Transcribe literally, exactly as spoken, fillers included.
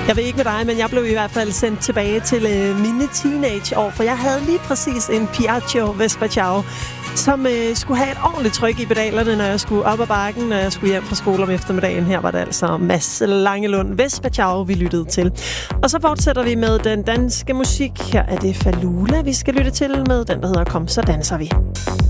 Jeg ved ikke med dig, men jeg blev i hvert fald sendt tilbage til øh, mine teenageår, for jeg havde lige præcis en Piaggio Vespa Ciao, som øh, skulle have et ordentligt tryk i pedalerne, når jeg skulle op ad bakken, når jeg skulle hjem fra skole om eftermiddagen. Her var det altså Mads Langelund Vespa Ciao, vi lyttede til. Og så fortsætter vi med den danske musik. Her er det Falula, vi skal lytte til med den, der hedder Kom, så danser vi.